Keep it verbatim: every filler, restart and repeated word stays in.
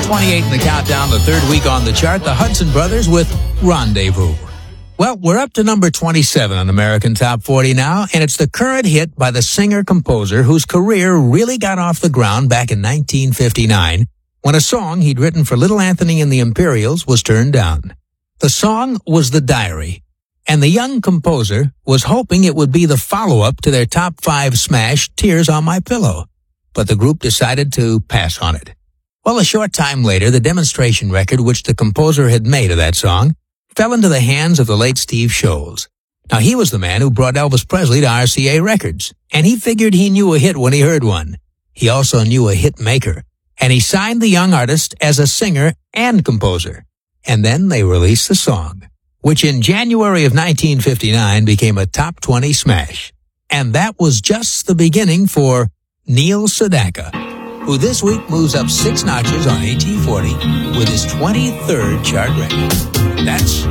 twenty-eight in the countdown, the third week on the chart, the Hudson Brothers with Rendezvous. Well, we're up to number twenty-seven on American Top forty now, and it's the current hit by the singer-composer whose career really got off the ground back in nineteen fifty-nine when a song he'd written for Little Anthony and the Imperials was turned down. The song was The Diary, and the young composer was hoping it would be the follow-up to their top five smash, Tears on My Pillow. But the group decided to pass on it. Well, a short time later, the demonstration record which the composer had made of that song fell into the hands of the late Steve Sholes. Now, he was the man who brought Elvis Presley to R C A Records, and he figured he knew a hit when he heard one. He also knew a hit maker, and he signed the young artist as a singer and composer. And then they released the song, which in January of nineteen fifty-nine became a top twenty smash. And that was just the beginning for Neil Sedaka, who this week moves up six notches on A T forty with his twenty-third chart record. That's